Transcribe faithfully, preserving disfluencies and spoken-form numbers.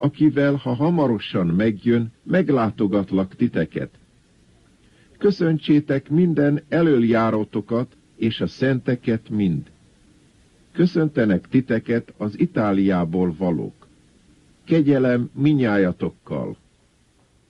akivel, ha hamarosan megjön, meglátogatlak titeket. Köszöntsétek minden elöljárótokat és a szenteket mind. Köszöntenek titeket az Itáliából valók. Kegyelem minnyájatokkal.